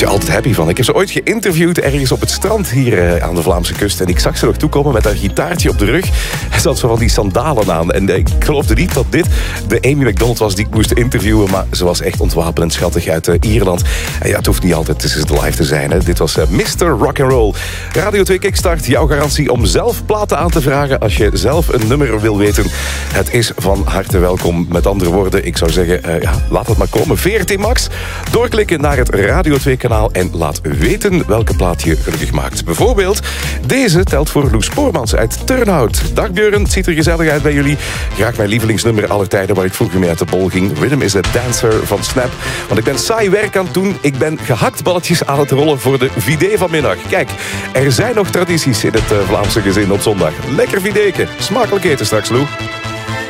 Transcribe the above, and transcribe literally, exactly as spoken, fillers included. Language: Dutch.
je altijd happy van. Ik heb ze ooit geïnterviewd ergens op het strand hier uh, aan de Vlaamse kust. En ik zag ze nog toekomen met haar gitaartje op de rug. En ze had zo van die sandalen aan. En uh, ik geloofde niet dat dit de Amy Macdonald was die ik moest interviewen. Maar ze was echt ontwapenend schattig uit uh, Ierland. En ja, het hoeft niet altijd tussen de live te zijn. Hè. Dit was uh, mister Rock'n'Roll. Radio twee Kickstart, jouw garantie om zelf platen aan te vragen als je zelf een nummer wil weten. Het is van harte welkom. Met andere woorden, ik zou zeggen, uh, ja, laat het maar komen. V R T Max. Doorklikken naar het Radio twee kanaal en laat weten welke plaat je gelukkig maakt. Bijvoorbeeld, deze telt voor Loes Spoormans uit Turnhout. Dag Björn, het ziet er gezellig uit bij jullie. Graag mijn lievelingsnummer aller tijden waar ik vroeger mee uit de bol ging. Rhythm is a Dancer van Snap. Want ik ben saai werk aan het doen. Ik ben gehaktballetjes aan het rollen voor de Vidé vanmiddag. Kijk, er zijn nog tradities in het uh, Vlaamse gezin op zondag. Lekker Videke. Smakelijk eten straks, Lou.